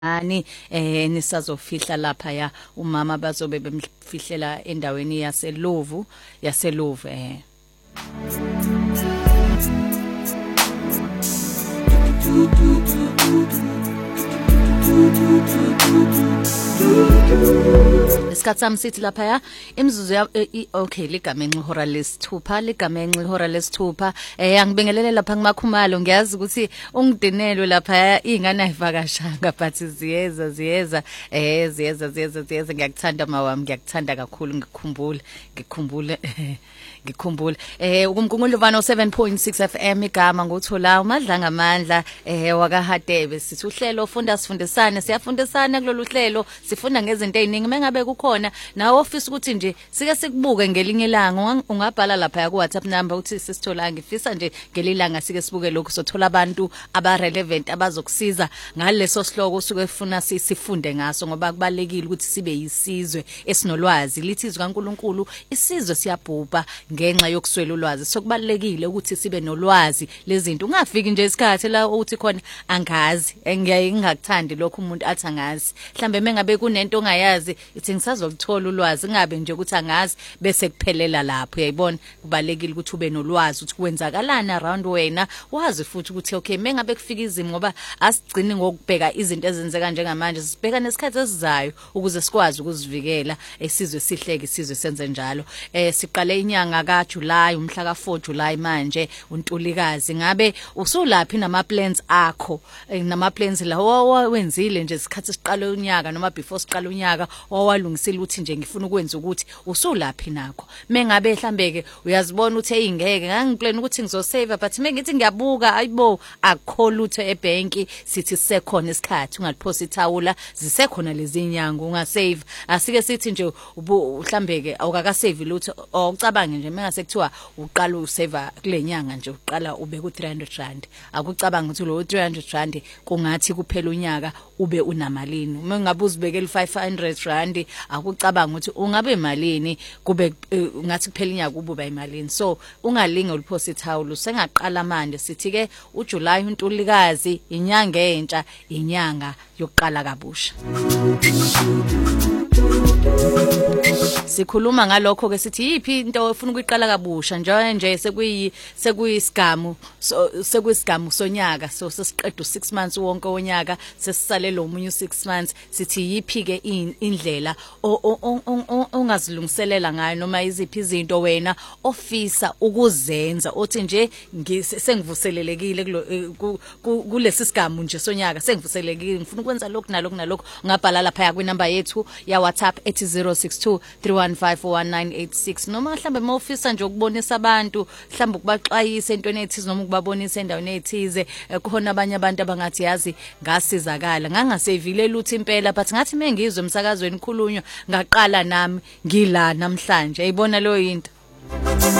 ani nisazofihla lapha ya umama bazobe bemfihlela endaweni yaseLovu Isikhathi sami sithi lapha ya imzuzu ya okay ligamenxe ihora lesithupha angibingelele lapha kumakhumalo ngiyazi ukuthi ungidinelwe lapha ingane ayivakashanga but ziyeza ngiyakuthanda mawami ngiyakuthanda kakhulu ngikhumbule ukumgunguluvano 7.6 FM igama ngothola uMadla ngamandla wakahadebe sithi uhlelo sifundisane siyafundisana kulolu hlelo sifunda ngezinto eziningi mengabe kukhona nawe ofisa ukuthi nje sike sikubuke ngelinye ilanga ungabhala lapha ku WhatsApp number uthi sisithola ngifisa nje ngelilanga sike sibuke lokho sothola abantu aba relevant abazokusiza ngaleso sihloko usuke ufuna sifunde ngaso ngoba kubalekile ukuthi sibe yisizwe esinolwazi lithi kaNkuluNkulu isizwe siyabhubha ngenxa yokuswela ulwazi sokubalekile ukuthi sibe nolwazi lezinto ungafiki nje isikhathi la uthi khona angazi ngiyakuthandi lokho umuntu athi angazi mhlambe mengabe kunento ongayazi ithi ngisazolithola ulwazi ngabe nje ukuthi angazi bese kuphelela lapho uyayibona kubalekile ukuthi ube nolwazi ukuthi kwenzakalana around wena wazi futhi ukuthi okay mengabe kufika izimo ngoba asigcini ngokubheka izinto ezenzeka njengamanje sibheka nesikhathi esizayo ukuze sikwazi ukuzivikela isizwe sihleke isizwe senze njalo siqale inyanga kaJuly umhla ka4 July manje uNtulikazi ngabe usulaphi nama plans akho nama plans la wenzile nje isikhathi siqala unyaka noma before siqala unyaka wawalungisile ukuthi nje ngifuna ukwenza ukuthi usulaphi nakho mengabe mhlambeke uyazibona ukuthi eyingeke ngangiplan ukuthi ngizosave but mengithi ngiyabuka ayibo akukho uthe ebanki sithi sisekhona isikhathi ungaliphosa ithawula zisekhona lezi inyanga ungasave asike sithi nje mhlambeke awukakasave lutho awucabange nje mengase kuthiwa uqala usave kule nyanga nje uqala ube ku 300 rand akucabanga ukuthi lo 300 rand kungathi kuphela unyaka ube unamalini uma ngabe uzibekela 500 rand akucabanga ukuthi ungabe malini kube ngathi kuphela inyaka ububa imalini so ungalinge uliphosa ithawula sengaqala manje sithi ke uJuly uNtulikazi inyanga entsha inyanga yokuqala kabusha sikhuluma ngalokho ke sithi yipi into ofuna ukuyiqala kabusha nje sekuyisigamu sonyaka so sesiqeda 6 months wonke wonyaka sesisale lo munye 6 months sithi yipi ke indlela ongazilungiselela ngayo noma iziphi izinto wena ofisa ukuzenza othi nje sengivuselelekile kulesi sigamu nje sonyaka sengivuselelekile ngifuna ukwenza lokho nalokho ungabhala lapha ku number yethu ya WhatsApp ethi 0623151986 noma mhlambe mawufisa nje ukubonisa abantu mhlambe ukubaxwayisa entweni ethize noma ukubabonisa endaweni ethize kukhona abanye abantu abangathi yazi ngasizakala ngangasevile luthi impela but ngathi mengizwe emsakazweni khulunywa ngaqala nami ngila namhlanje ayibona lo yinto